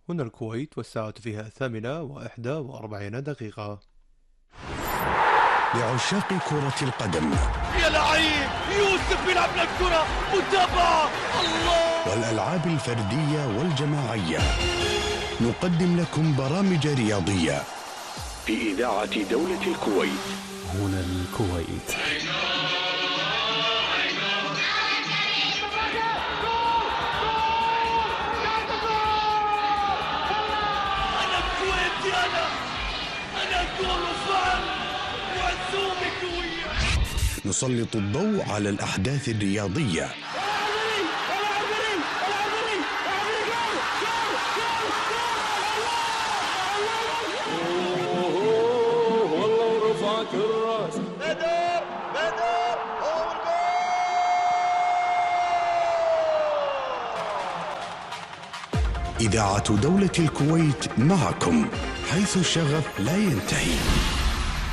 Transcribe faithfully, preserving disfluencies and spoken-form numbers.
هنا الكويت والساعة فيها الثامنة وإحدى وأربعين دقيقة. لعشاق كرة القدم يا لعيب يوسف يلعب الكرة متابعة الله، والألعاب الفردية والجماعية، نقدم لكم برامج رياضية في إذاعة دولة الكويت. هنا الكويت. أنا كويتي، أنا أنا كل فعل وعزومي قوية. نسلط الضوء على الأحداث الرياضية والله رفعت الراس. بدر بدر هو الجول. إذاعة دولة الكويت معكم حيث الشغف لا ينتهي.